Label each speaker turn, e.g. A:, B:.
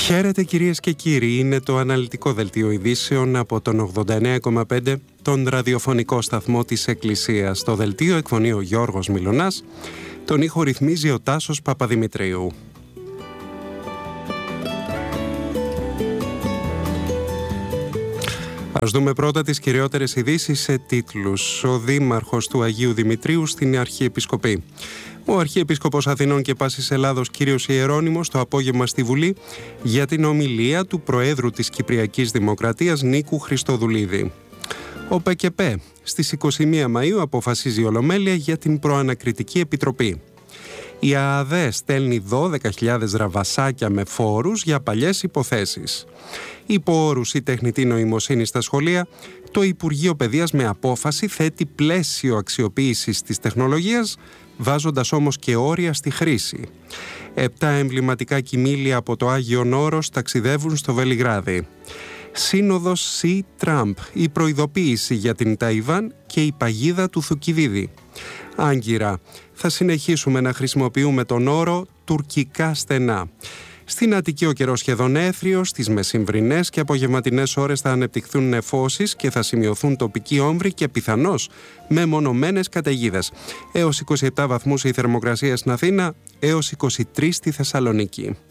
A: Χαίρετε κυρίες και κύριοι, είναι το αναλυτικό δελτίο ειδήσεων από τον 89,5, τον ραδιοφωνικό σταθμό της Εκκλησίας. Το δελτίο εκφωνεί ο Γιώργος Μιλωνάς, τον ήχο ρυθμίζει ο Τάσος Παπαδημητρίου. Ας δούμε πρώτα τις κυριότερες ειδήσεις σε τίτλους. Ο Δήμαρχος του Αγίου Δημητρίου στην Αρχιεπισκοπή. Ο Αρχιεπίσκοπος Αθηνών και Πάσης Ελλάδος κ. Ιερώνυμος το απόγευμα στη Βουλή για την ομιλία του Προέδρου της Κυπριακής Δημοκρατίας Νίκου Χριστοδουλίδη. Ο ΠΚΠ στις 21 Μαΐου αποφασίζει Ολομέλεια για την Προανακριτική Επιτροπή. Η ΑΑΔΕ στέλνει 12.000 ραβασάκια με φόρους για παλιές υποθέσεις. Υπό όρους η τεχνητή νοημοσύνη στα σχολεία, το Υπουργείο Παιδείας με απόφαση θέτει πλαίσιο αξιοποίησης της τεχνολογίας, βάζοντας όμως και όρια στη χρήση. 7 εμβληματικά κοιμήλια από το Άγιον Όρος ταξιδεύουν στο Βελιγράδι. Σύνοδος Σι Τραμπ, η προειδοποίηση για την Ταϊβάν και η παγίδα του Θουκυδίδη. Άγκυρα, θα συνεχίσουμε να χρησιμοποιούμε τον όρο τουρκικά στενά. Στην Αττική ο καιρός σχεδόν έθριος, στις μεσημβρινές και απογευματινές ώρες θα ανεπτυχθούν νεφώσεις και θα σημειωθούν τοπικοί όμβροι και πιθανώς μεμονωμένες καταιγίδες. Έως 27 βαθμούς η θερμοκρασία στην Αθήνα, έως 23 στη Θεσσαλονίκη.